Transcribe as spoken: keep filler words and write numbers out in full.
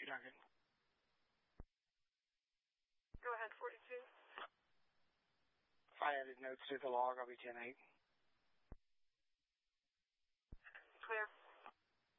you, Duncan. Go ahead, forty-two. If I added notes to the log, I'll be ten eight.